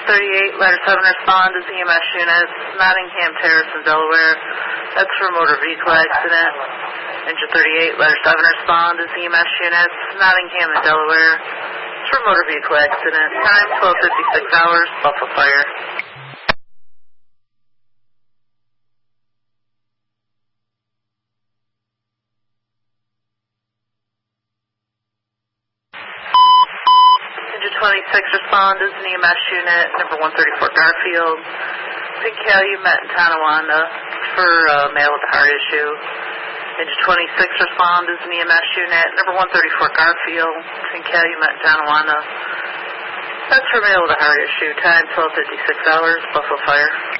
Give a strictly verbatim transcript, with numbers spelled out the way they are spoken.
thirty-eight, ladder seven, respond to Z M S units, Nottingham Terrace in Delaware. That's for a motor vehicle accident. Engine thirty-eight, ladder seven, respond to Z M S units, Nottingham in Delaware. It's for a motor vehicle accident. Time twelve fifty-six hours, Buffalo Fire. Engine twenty-six, respond as an E M S unit, number one thirty-four Garfield. Pink Calumet in Tonawanda for uh, male with a heart issue. Engine twenty-six, respond as an E M S unit, number one thirty-four Garfield. Pink Calumet in Tonawanda. That's for male with a heart issue. Time twelve fifty-six hours, Buffalo Fire.